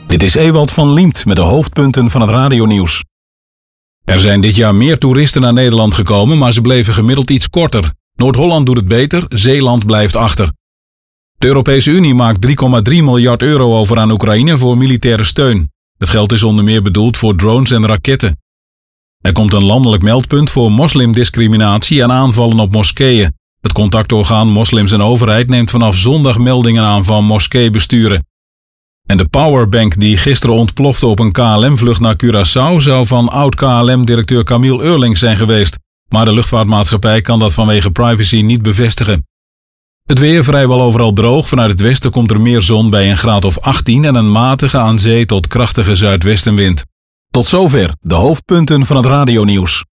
Dit is Ewald van Liemt met de hoofdpunten van het radionieuws. Er zijn dit jaar meer toeristen naar Nederland gekomen, maar ze bleven gemiddeld iets korter. Noord-Holland doet het beter, Zeeland blijft achter. De Europese Unie maakt 3,3 miljard euro over aan Oekraïne voor militaire steun. Het geld is onder meer bedoeld voor drones en raketten. Er komt een landelijk meldpunt voor moslimdiscriminatie en aanvallen op moskeeën. Het contactorgaan Moslims en Overheid neemt vanaf zondag meldingen aan van moskeebesturen. En de powerbank die gisteren ontplofte op een KLM-vlucht naar Curaçao zou van oud-KLM-directeur Camille Eurlings zijn geweest. Maar de luchtvaartmaatschappij kan dat vanwege privacy niet bevestigen. Het weer vrijwel overal droog. Vanuit het westen komt er meer zon bij een graad of 18 en een matige aan zee tot krachtige zuidwestenwind. Tot zover de hoofdpunten van het radionieuws.